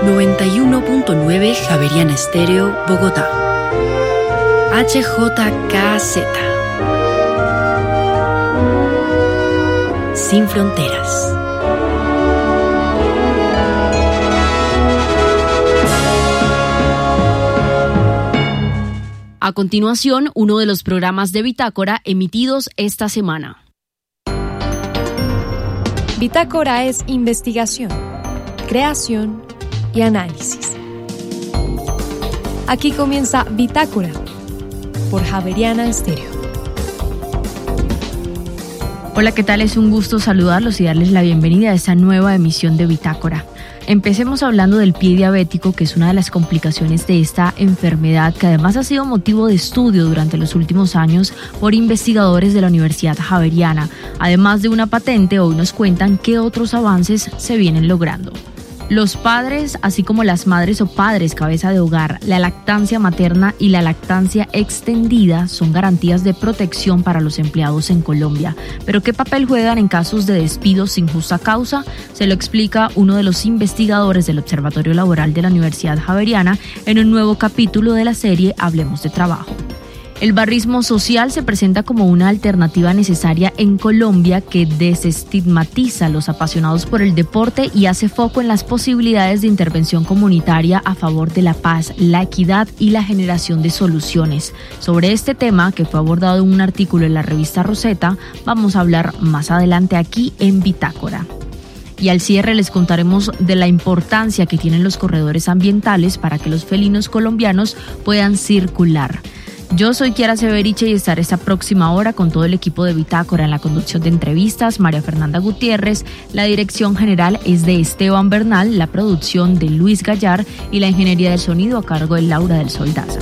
91.9 Javeriana Estéreo, Bogotá. HJKZ. Sin fronteras. A continuación, uno de los programas de Bitácora emitidos esta semana. Bitácora es investigación, creación y análisis. Aquí comienza Bitácora por Javeriana Estéreo. Hola, ¿qué tal? Es un gusto saludarlos y darles la bienvenida a esta nueva emisión de Bitácora. Empecemos hablando del pie diabético, que es una de las complicaciones de esta enfermedad, que además ha sido motivo de estudio durante los últimos años por investigadores de la Universidad Javeriana. Además de una patente, hoy nos cuentan qué otros avances se vienen logrando. Los padres, así como las madres o padres cabeza de hogar, la lactancia materna y la lactancia extendida son garantías de protección para los empleados en Colombia. ¿Pero qué papel juegan en casos de despidos sin justa causa? Se lo explica uno de los investigadores del Observatorio Laboral de la Universidad Javeriana en un nuevo capítulo de la serie Hablemos de Trabajo. El barrismo social se presenta como una alternativa necesaria en Colombia que desestigmatiza a los apasionados por el deporte y hace foco en las posibilidades de intervención comunitaria a favor de la paz, la equidad y la generación de soluciones. Sobre este tema, que fue abordado en un artículo en la revista Rosetta, vamos a hablar más adelante aquí en Bitácora. Y al cierre les contaremos de la importancia que tienen los corredores ambientales para que los felinos colombianos puedan circular. Yo soy Kiara Severiche y estaré esta próxima hora con todo el equipo de Bitácora en la conducción de entrevistas, María Fernanda Gutiérrez, la dirección general es de Esteban Bernal, la producción de Luis Gallar y la ingeniería del sonido a cargo de Laura del Sol Daza.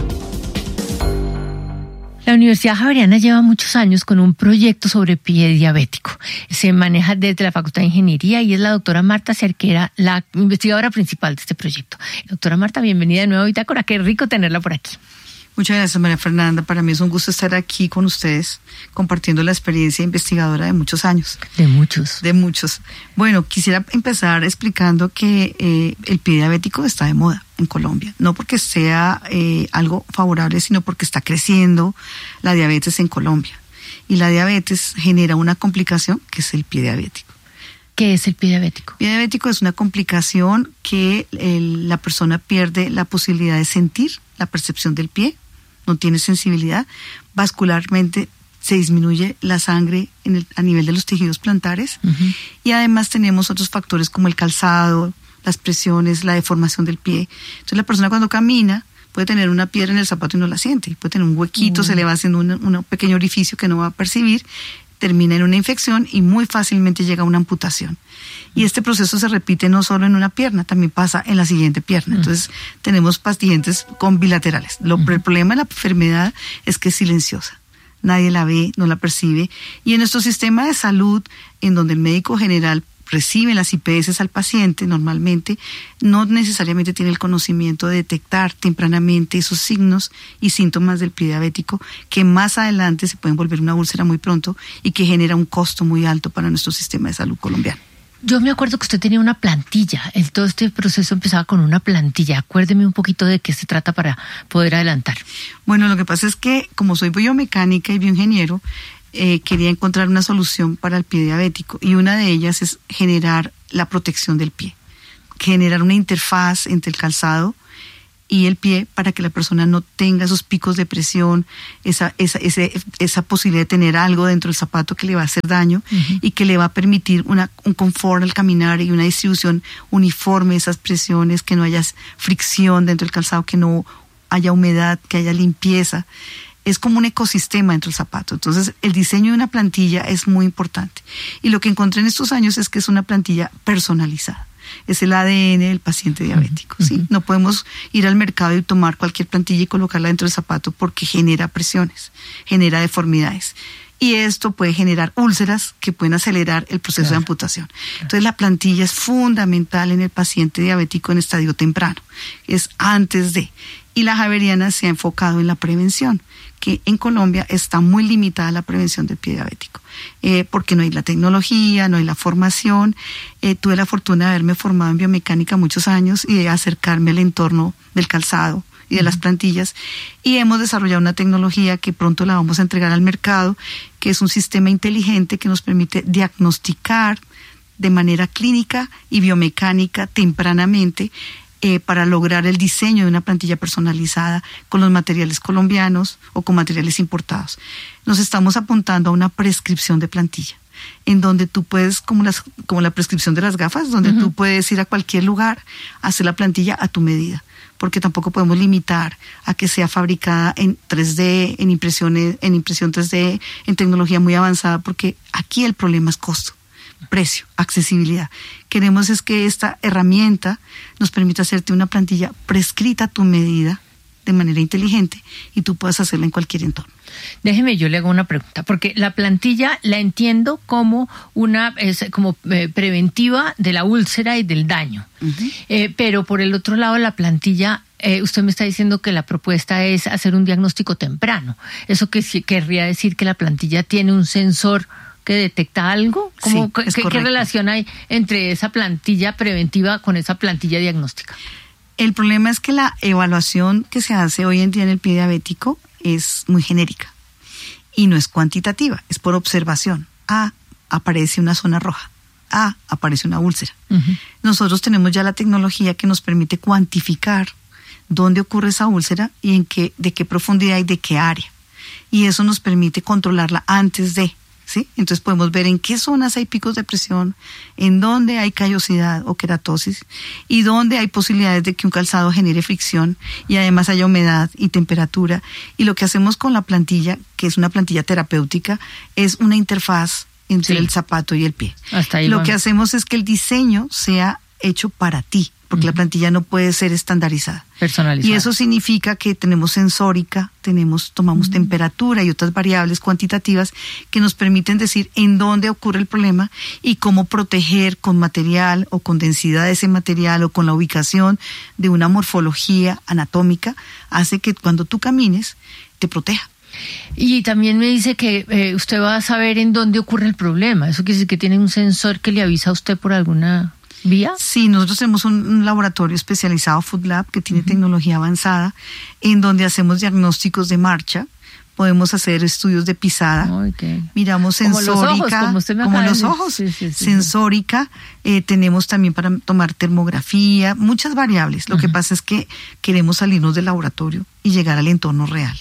La Universidad Javeriana lleva muchos años con un proyecto sobre pie diabético. Se maneja desde la Facultad de Ingeniería y es la doctora Marta Cerquera, la investigadora principal de este proyecto. Doctora Marta, bienvenida de nuevo a Bitácora, qué rico tenerla por aquí. Muchas gracias, María Fernanda. Para mí es un gusto estar aquí con ustedes compartiendo la experiencia investigadora de muchos años. De muchos. Bueno, quisiera empezar explicando que el pie diabético está de moda en Colombia. No porque sea algo favorable, sino porque está creciendo la diabetes en Colombia. Y la diabetes genera una complicación que es el pie diabético. ¿Qué es el pie diabético? El pie diabético es una complicación que la persona pierde la posibilidad de sentir la percepción del pie, no tiene sensibilidad, vascularmente se disminuye la sangre a nivel de los tejidos plantares y además tenemos otros factores como el calzado, las presiones, la deformación del pie. Entonces la persona cuando camina puede tener una piedra en el zapato y no la siente, puede tener un huequito, se le va haciendo un pequeño orificio que no va a percibir, termina en una infección y muy fácilmente llega a una amputación. Y este proceso se repite no solo en una pierna, también pasa en la siguiente pierna. Entonces tenemos pacientes con bilaterales. El problema de la enfermedad es que es silenciosa. Nadie la ve, no la percibe. Y en nuestro sistema de salud, en donde el médico general recibe las IPS al paciente normalmente, no necesariamente tiene el conocimiento de detectar tempranamente esos signos y síntomas del pie diabético que más adelante se pueden volver una úlcera muy pronto y que genera un costo muy alto para nuestro sistema de salud colombiano. Yo me acuerdo que usted tenía una plantilla, todo este proceso empezaba con una plantilla. Acuérdeme un poquito de qué se trata para poder adelantar. Bueno, lo que pasa es que como soy biomecánica y bioingeniero, quería encontrar una solución para el pie diabético y una de ellas es generar la protección del pie, generar una interfaz entre el calzado y el pie para que la persona no tenga esos picos de presión, esa posibilidad de tener algo dentro del zapato que le va a hacer daño y que le va a permitir un confort al caminar y una distribución uniforme de esas presiones, que no haya fricción dentro del calzado, que no haya humedad, que haya limpieza. Es como un ecosistema dentro del zapato. Entonces, el diseño de una plantilla es muy importante. Y lo que encontré en estos años es que es una plantilla personalizada. Es el ADN del paciente diabético, ¿sí? No podemos ir al mercado y tomar cualquier plantilla y colocarla dentro del zapato porque genera presiones, genera deformidades. y esto puede generar úlceras que pueden acelerar el proceso de amputación. Entonces la plantilla es fundamental en el paciente diabético en estadio temprano, es antes de. Y la Javeriana se ha enfocado en la prevención, que en Colombia está muy limitada la prevención del pie diabético, porque no hay la tecnología, no hay la formación. Tuve la fortuna de haberme formado en biomecánica muchos años y de acercarme al entorno del calzado y de las plantillas, y hemos desarrollado una tecnología que pronto la vamos a entregar al mercado, que es un sistema inteligente que nos permite diagnosticar de manera clínica y biomecánica tempranamente, para lograr el diseño de una plantilla personalizada con los materiales colombianos o con materiales importados. Nos estamos apuntando a una prescripción de plantilla, en donde tú puedes, como la prescripción de las gafas, donde tú puedes ir a cualquier lugar, hacer la plantilla a tu medida, porque tampoco podemos limitar a que sea fabricada en 3D, en impresión 3D, en tecnología muy avanzada, porque aquí el problema es costo, precio, accesibilidad. Queremos es que esta herramienta nos permita hacerte una plantilla prescrita a tu medida de manera inteligente y tú puedas hacerla en cualquier entorno. Déjeme, yo le hago una pregunta, porque la plantilla la entiendo como preventiva de la úlcera y del daño. Pero por el otro lado, la plantilla, usted me está diciendo que la propuesta es hacer un diagnóstico temprano. ¿Eso querría decir que la plantilla tiene un sensor que detecta algo? Sí, ¿Qué relación hay entre esa plantilla preventiva con esa plantilla diagnóstica? El problema es que la evaluación que se hace hoy en día en el pie diabético es muy genérica y no es cuantitativa, es por observación. Aparece una zona roja. Aparece una úlcera. Nosotros tenemos ya la tecnología que nos permite cuantificar dónde ocurre esa úlcera y de qué profundidad y de qué área. Y eso nos permite controlarla antes de. ¿Sí? Entonces podemos ver en qué zonas hay picos de presión, en dónde hay callosidad o queratosis y dónde hay posibilidades de que un calzado genere fricción y además haya humedad y temperatura. Y lo que hacemos con la plantilla, que es una plantilla terapéutica, es una interfaz entre el zapato y el pie. Hasta ahí lo que hacemos es que el diseño sea hecho para ti, porque la plantilla no puede ser estandarizada. Personalizada. Y eso significa que tenemos sensórica, tomamos temperatura y otras variables cuantitativas que nos permiten decir en dónde ocurre el problema y cómo proteger con material o con densidad de ese material o con la ubicación de una morfología anatómica, hace que cuando tú camines te proteja. Y también me dice que usted va a saber en dónde ocurre el problema. ¿Eso quiere decir que tiene un sensor que le avisa a usted por alguna vía? Sí, nosotros tenemos un laboratorio especializado, Food Lab, que tiene tecnología avanzada, en donde hacemos diagnósticos de marcha, podemos hacer estudios de pisada, miramos sensórica, como los ojos, sensórica, tenemos también para tomar termografía, muchas variables. Lo que pasa es que queremos salirnos del laboratorio y llegar al entorno real.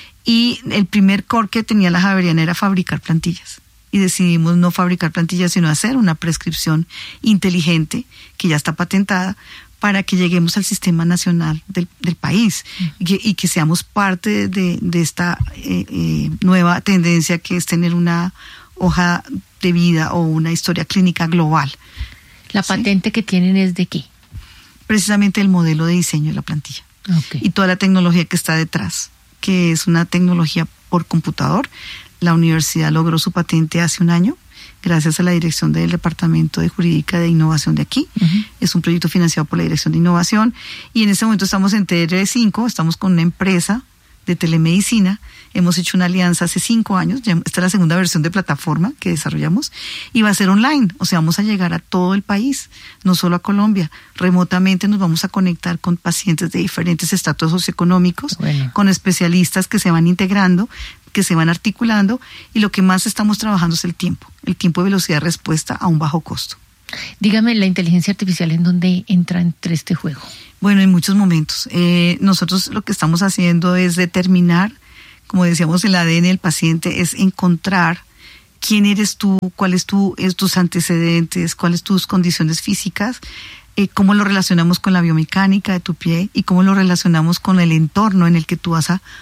Y el primer core que tenía la Javeriana era fabricar plantillas. Y decidimos no fabricar plantillas, sino hacer una prescripción inteligente, que ya está patentada, para que lleguemos al sistema nacional del país y que seamos parte de esta nueva tendencia que es tener una hoja de vida o una historia clínica global. ¿La patente que tienen es de qué? Precisamente el modelo de diseño de la plantilla. Y toda la tecnología que está detrás, que es una tecnología por computador. La universidad logró su patente hace un año, gracias a la dirección del Departamento de Jurídica de Innovación de aquí. Es un proyecto financiado por la Dirección de Innovación y en este momento estamos en TR5, estamos con una empresa de telemedicina. Hemos hecho una alianza hace 5 años, esta es la segunda versión de plataforma que desarrollamos y va a ser online, o sea, vamos a llegar a todo el país, no solo a Colombia. Remotamente nos vamos a conectar con pacientes de diferentes estratos socioeconómicos, con especialistas que se van integrando, que se van articulando, y lo que más estamos trabajando es el tiempo de velocidad de respuesta a un bajo costo. Dígame, ¿la inteligencia artificial en dónde entra entre este juego? Bueno, en muchos momentos. Nosotros lo que estamos haciendo es determinar, como decíamos, el ADN del paciente, es encontrar quién eres tú, cuáles tus antecedentes, cuáles tus condiciones físicas, cómo lo relacionamos con la biomecánica de tu pie y cómo lo relacionamos con el entorno en el que tú vas a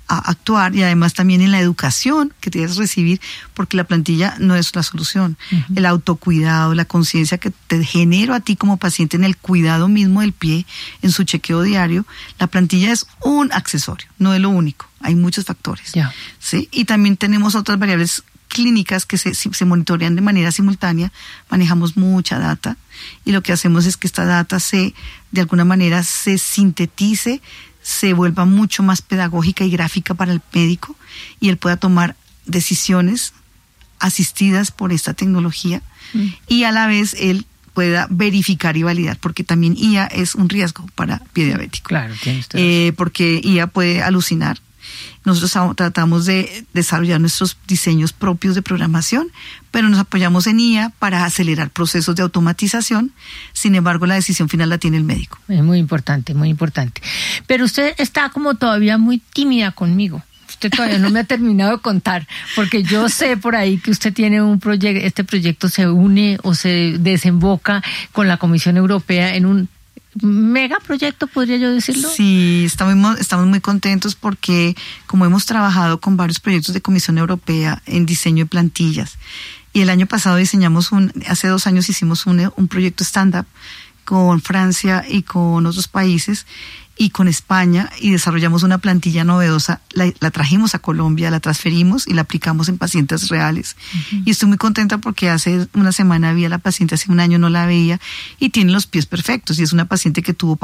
actuar, y además también en la educación que debes recibir, porque la plantilla no es la solución. El autocuidado, la conciencia que te genero a ti como paciente en el cuidado mismo del pie, en su chequeo diario, la plantilla es un accesorio, no es lo único. Hay muchos factores. ¿Sí? Y también tenemos otras variables clínicas que se monitorean de manera simultánea. Manejamos mucha data y lo que hacemos es que esta data de alguna manera se sintetice, se vuelva mucho más pedagógica y gráfica para el médico, y él pueda tomar decisiones asistidas por esta tecnología y a la vez él pueda verificar y validar, porque también IA es un riesgo para pie diabético. Claro, tiene usted razón. Porque IA puede alucinar. Nosotros tratamos de desarrollar nuestros diseños propios de programación, pero nos apoyamos en IA para acelerar procesos de automatización. Sin embargo, la decisión final la tiene el médico. Es muy importante, muy importante. Pero usted está como todavía muy tímida conmigo. Usted todavía no me ha terminado de contar, porque yo sé por ahí que usted tiene un proyecto, este proyecto se une o se desemboca con la Comisión Europea en un megaproyecto, podría yo decirlo. Sí, estamos muy contentos porque como hemos trabajado con varios proyectos de Comisión Europea en diseño de plantillas, y el año pasado hace 2 años hicimos un proyecto stand-up con Francia y con otros países y con España, y desarrollamos una plantilla novedosa, la trajimos a Colombia, la transferimos y la aplicamos en pacientes reales. Y estoy muy contenta porque hace una semana vi a la paciente, hace 1 año no la veía, y tiene los pies perfectos, y es una paciente que tuvo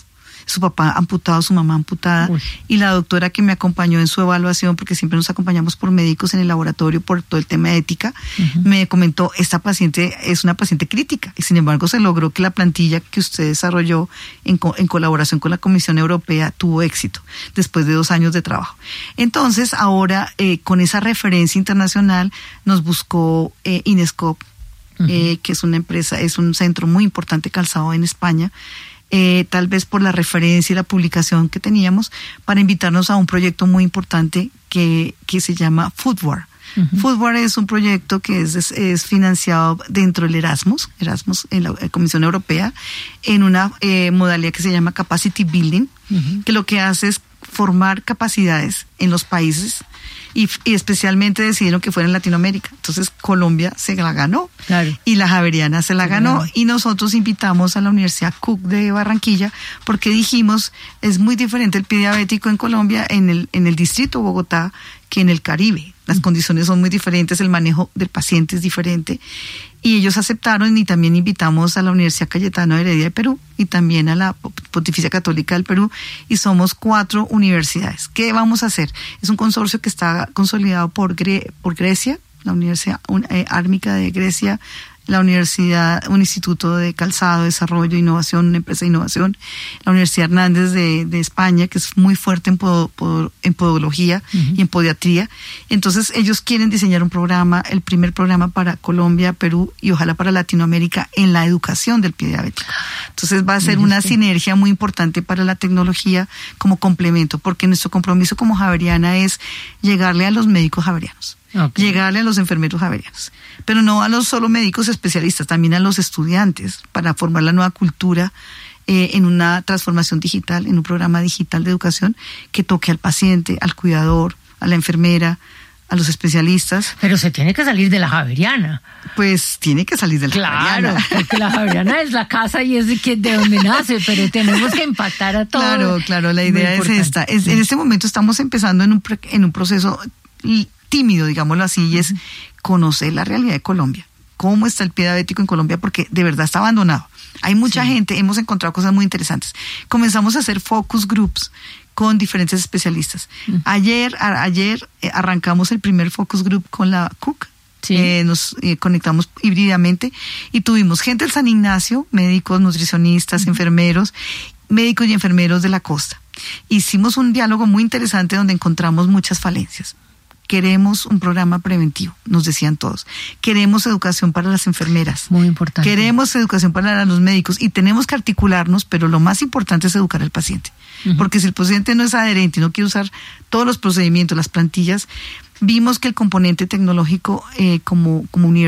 su papá amputado, su mamá amputada. Y la doctora que me acompañó en su evaluación, porque siempre nos acompañamos por médicos en el laboratorio por todo el tema de ética, me comentó, esta paciente es una paciente crítica, y sin embargo se logró que la plantilla que usted desarrolló en colaboración con la Comisión Europea tuvo éxito, después de 2 años de trabajo. Entonces ahora, con esa referencia internacional, nos buscó Inescope, que es una empresa, es un centro muy importante calzado en España, tal vez por la referencia y la publicación que teníamos, para invitarnos a un proyecto muy importante que se llama Foodware. Foodware es un proyecto que es financiado dentro del Erasmus en la Comisión Europea, en una modalidad que se llama Capacity Building, que lo que hace es formar capacidades en los países, y especialmente decidieron que fuera en Latinoamérica. Entonces Colombia se la ganó, y la Javeriana se la ganó, y nosotros invitamos a la Universidad Cook de Barranquilla, porque dijimos, es muy diferente el pie diabético en Colombia, en el distrito de Bogotá, que en el Caribe. Las condiciones son muy diferentes, el manejo del paciente es diferente, y ellos aceptaron, y también invitamos a la Universidad Cayetano de Heredia de Perú y también a la Pontificia Católica del Perú, y somos 4 universidades. ¿Qué vamos a hacer? Es un consorcio que está consolidado por Grecia, la Universidad Ármica de Grecia, un instituto de calzado, desarrollo, innovación, una empresa de innovación, la Universidad Hernández de España, que es muy fuerte en podología y en podiatría. Entonces ellos quieren diseñar un programa, el primer programa para Colombia, Perú y ojalá para Latinoamérica en la educación del pie diabético. Entonces va a ser una sinergia muy importante para la tecnología como complemento, porque nuestro compromiso como Javeriana es llegarle a los médicos javerianos. Llegarle a los enfermeros javerianos, pero no a los solo médicos especialistas, también a los estudiantes, para formar la nueva cultura en una transformación digital, en un programa digital de educación que toque al paciente, al cuidador, a la enfermera, a los especialistas. Pero se tiene que salir de la Javeriana. Pues tiene que salir de la Javeriana. Claro, porque la Javeriana es la casa y es de donde nace, pero tenemos que impactar a todos. Claro, la idea es esta. En este momento estamos empezando en un proceso tímido, digámoslo así, y es conocer la realidad de Colombia. ¿Cómo está el pie diabético en Colombia? Porque de verdad está abandonado. Hay mucha gente, hemos encontrado cosas muy interesantes. Comenzamos a hacer focus groups con diferentes especialistas. Ayer arrancamos el primer focus group con la Cook. Nos conectamos híbridamente y tuvimos gente del San Ignacio, médicos, nutricionistas, enfermeros, médicos y enfermeros de la costa. Hicimos un diálogo muy interesante donde encontramos muchas falencias. Queremos un programa preventivo, nos decían todos. Queremos educación para las enfermeras. Muy importante. Queremos educación para los médicos y tenemos que articularnos, pero lo más importante es educar al paciente. Porque si el paciente no es adherente y no quiere usar todos los procedimientos, las plantillas, vimos que el componente tecnológico como universidad